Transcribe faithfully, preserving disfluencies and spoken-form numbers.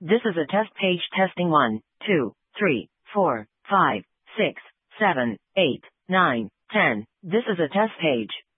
This is a test page testing one, two, three, four, five, six, seven, eight, nine, ten. This is a test page.